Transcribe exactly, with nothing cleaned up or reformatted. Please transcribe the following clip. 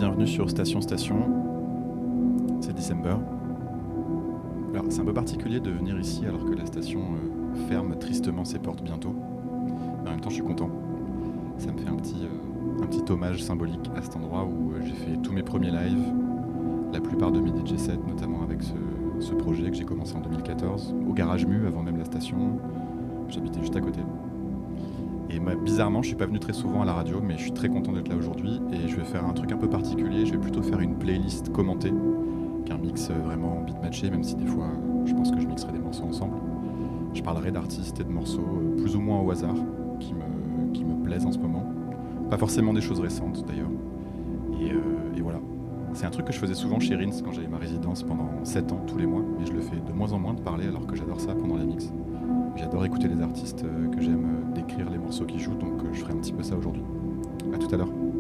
bienvenue sur Station Station. C'est December. Alors c'est un peu particulier de venir ici alors que la station euh, ferme tristement ses portes bientôt. Mais en même temps je suis content. Ça me fait un petit, euh, un petit hommage symbolique à cet endroit où euh, j'ai fait tous mes premiers lives, la plupart de mes D J sets, notamment avec ce, ce projet que j'ai commencé en deux mille quatorze, au Garage Mu avant même la station. J'habitais juste à côté. Et bah, bizarrement, je suis pas venu très souvent à la radio, mais je suis très content d'être là aujourd'hui et je vais faire un truc un peu particulier. Je vais plutôt faire une playlist commentée, qu'un mix euh, vraiment beat matché, même si des fois, euh, je pense que je mixerai des morceaux ensemble. Je parlerai d'artistes et de morceaux euh, plus ou moins au hasard, qui me, qui me plaisent en ce moment. Pas forcément des choses récentes d'ailleurs. Et, euh, et voilà. C'est un truc que je faisais souvent chez Rins quand j'avais ma résidence pendant sept ans, tous les mois, mais je le fais de moins en moins de parler alors que j'adore ça pendant les mix. J'adore écouter les artistes que j'aime, décrire les morceaux qu'ils jouent, donc je ferai un petit peu ça aujourd'hui. À tout à l'heure.